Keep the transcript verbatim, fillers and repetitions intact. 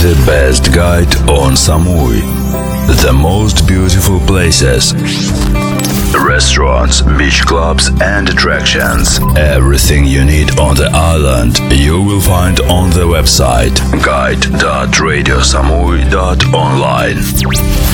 The best guide on Samui. The most beautiful places, restaurants, beach clubs and attractions. Everything you need on the island you will find on the website guide dot radio samui dot online.